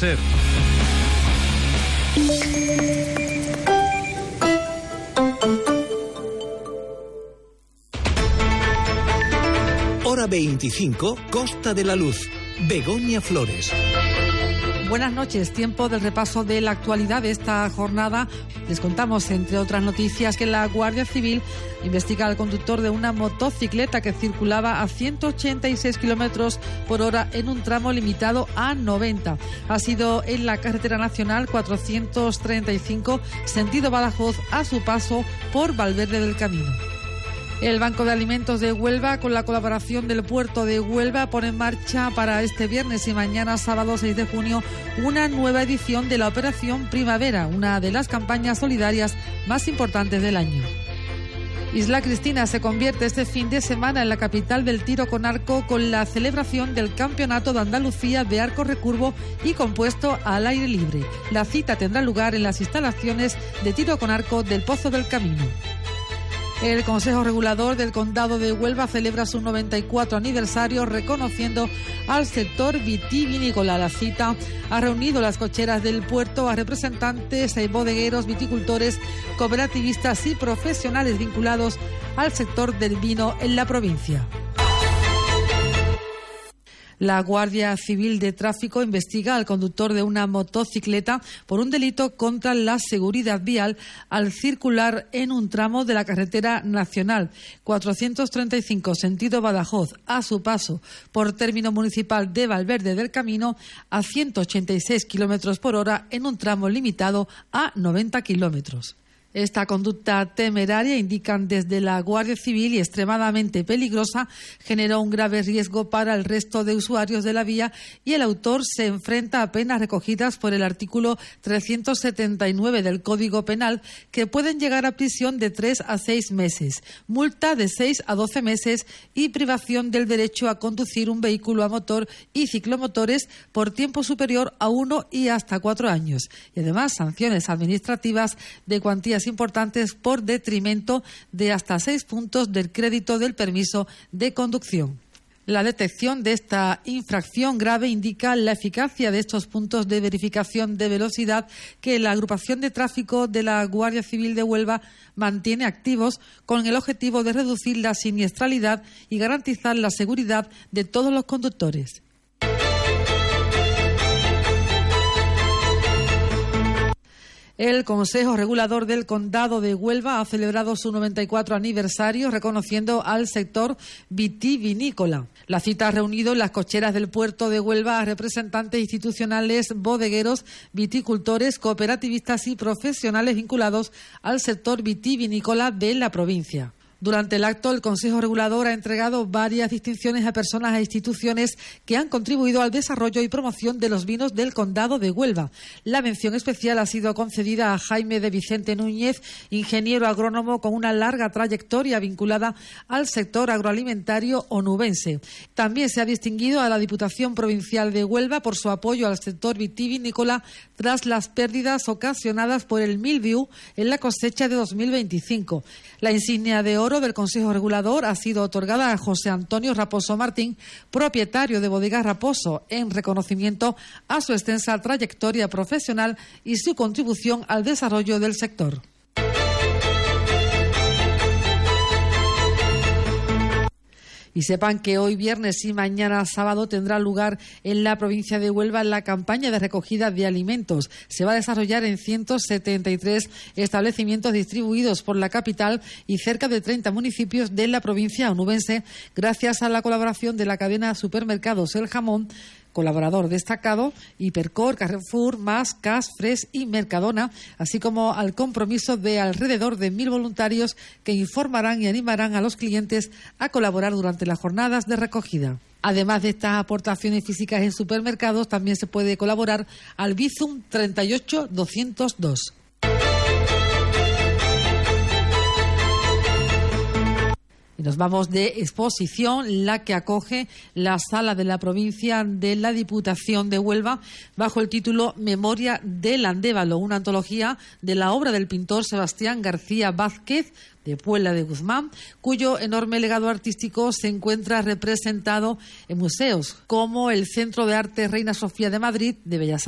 SER. Hora 25, Costa de la Luz. Begoña Flores. Buenas noches, tiempo del repaso de la actualidad de esta jornada. Les contamos, entre otras noticias, que la Guardia Civil investiga al conductor de una motocicleta que circulaba a 186 kilómetros por hora en un tramo limitado a 90. Ha sido en la carretera nacional 435, sentido Badajoz, a su paso por Valverde del Camino. El Banco de Alimentos de Huelva, con la colaboración del Puerto de Huelva, pone en marcha para este viernes y mañana, sábado 6 de junio, una nueva edición de la Operación Primavera, una de las campañas solidarias más importantes del año. Isla Cristina se convierte este fin de semana en la capital del tiro con arco, con la celebración del Campeonato de Andalucía de Arco Recurvo y compuesto al aire libre. La cita tendrá lugar en las instalaciones de tiro con arco del Pozo del Camino. El Consejo Regulador del Condado de Huelva celebra su 94 aniversario reconociendo al sector vitivinícola. La cita ha reunido las cocheras del puerto a representantes, bodegueros, viticultores, cooperativistas y profesionales vinculados al sector del vino en la provincia. La Guardia Civil de Tráfico investiga al conductor de una motocicleta por un delito contra la seguridad vial al circular en un tramo de la carretera nacional 435 sentido Badajoz, a su paso por término municipal de Valverde del Camino, a 186 kilómetros por hora en un tramo limitado a 90 kilómetros. Esta conducta temeraria, indican desde la Guardia Civil, y extremadamente peligrosa, generó un grave riesgo para el resto de usuarios de la vía y el autor se enfrenta a penas recogidas por el artículo 379 del Código Penal, que pueden llegar a prisión de 3 a 6 meses, multa de 6 a 12 meses y privación del derecho a conducir un vehículo a motor y ciclomotores por tiempo superior a 1 y hasta 4 años. Y además sanciones administrativas de cuantías importantes por detrimento de hasta 6 puntos del crédito del permiso de conducción. La detección de esta infracción grave indica la eficacia de estos puntos de verificación de velocidad que la agrupación de tráfico de la Guardia Civil de Huelva mantiene activos con el objetivo de reducir la siniestralidad y garantizar la seguridad de todos los conductores. El Consejo Regulador del Condado de Huelva ha celebrado su 94 aniversario reconociendo al sector vitivinícola. La cita ha reunido en las cocheras del puerto de Huelva a representantes institucionales, bodegueros, viticultores, cooperativistas y profesionales vinculados al sector vitivinícola de la provincia. Durante el acto, el Consejo Regulador ha entregado varias distinciones a personas e instituciones que han contribuido al desarrollo y promoción de los vinos del Condado de Huelva. La mención especial ha sido concedida a Jaime de Vicente Núñez, ingeniero agrónomo con una larga trayectoria vinculada al sector agroalimentario onubense. También se ha distinguido a la Diputación Provincial de Huelva por su apoyo al sector vitivinícola tras las pérdidas ocasionadas por el mildiu en la cosecha de 2025. La insignia de oro del Consejo Regulador ha sido otorgada a José Antonio Raposo Martín, propietario de Bodegas Raposo, en reconocimiento a su extensa trayectoria profesional y su contribución al desarrollo del sector. Y sepan que hoy viernes y mañana sábado tendrá lugar en la provincia de Huelva la campaña de recogida de alimentos. Se va a desarrollar en 173 establecimientos distribuidos por la capital y cerca de 30 municipios de la provincia onubense, gracias a la colaboración de la cadena Supermercados El Jamón, colaborador destacado, Hipercor, Carrefour, Mas, Cas, Fresh y Mercadona, así como al compromiso de alrededor de 1.000 voluntarios que informarán y animarán a los clientes a colaborar durante las jornadas de recogida. Además de estas aportaciones físicas en supermercados, también se puede colaborar al Bizum 38202. Y nos vamos de exposición, la que acoge la Sala de la Provincia de la Diputación de Huelva, bajo el título Memoria del Andévalo, una antología de la obra del pintor Sebastián García Vázquez, de Puebla de Guzmán, cuyo enorme legado artístico se encuentra representado en museos como el Centro de Arte Reina Sofía de Madrid, de Bellas